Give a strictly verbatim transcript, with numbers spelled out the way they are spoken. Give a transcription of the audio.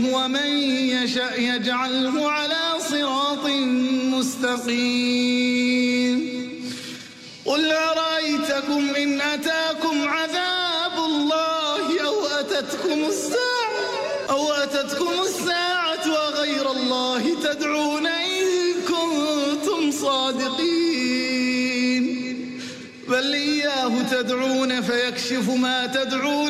ومن يشأ يجعله على صراط مستقيم قل أرأيتكم إن أتاكم عذاب الله أو أتتكم الساعة أو أتتكم الساعة وغير الله تدعون إن كنتم صادقين بل إياه تدعون فيكشف ما تدعون